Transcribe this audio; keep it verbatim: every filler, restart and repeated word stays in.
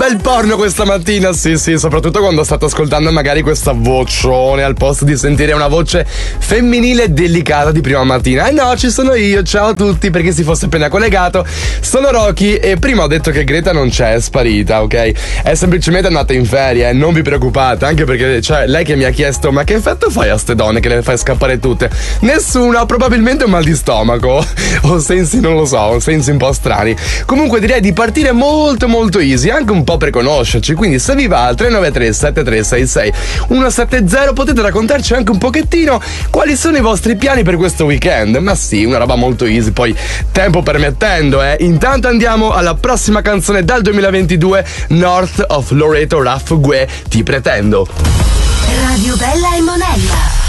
bel porno questa mattina, sì sì, soprattutto quando state ascoltando magari questa vocione al posto di sentire una voce femminile delicata di prima mattina. Eh no, ci sono io, ciao a tutti, per chi si fosse appena collegato, sono Rocky e prima ho detto che Greta non c'è, è sparita, ok? È semplicemente andata in ferie, eh, non vi preoccupate, anche perché, cioè, lei che mi ha chiesto ma che effetto fai a ste donne che le fai scappare tutte? Nessuno, probabilmente un mal di stomaco, o sensi, non lo so, sensi un po' strani. Comunque direi di partire molto molto easy, anche un po' per conoscerci, quindi se vi va al tre nove tre sette tre sei sei uno sette zero potete raccontarci anche un pochettino quali sono i vostri piani per questo weekend. Ma sì, una roba molto easy, poi tempo permettendo, eh. Intanto andiamo alla prossima canzone dal duemilaventidue, North of Loreto Raf Gue, Ti pretendo. Radio Bella e Monella.